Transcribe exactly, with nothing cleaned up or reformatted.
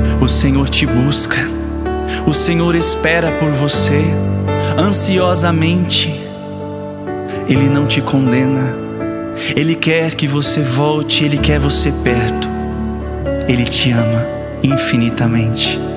O Senhor te busca, o Senhor espera por você ansiosamente. Ele não te condena, Ele quer que você volte, Ele quer você perto. Ele te ama infinitamente.